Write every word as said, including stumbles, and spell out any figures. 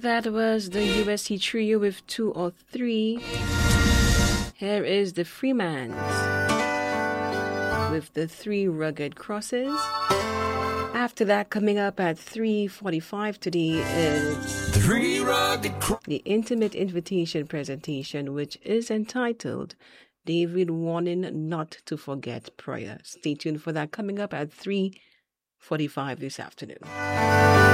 That was the U S C Trio with Two or Three. Here is the Freemans with the Three Rugged Crosses. After that, coming up at three forty-five today is Three Rugged Crosses, the Intimate Invitation presentation, which is entitled David Warning Not to Forget Prayer. Stay tuned for that, coming up at three forty-five this afternoon.